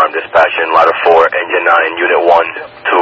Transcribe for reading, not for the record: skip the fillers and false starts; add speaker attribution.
Speaker 1: dispatching ladder 4, engine 9, unit 1 to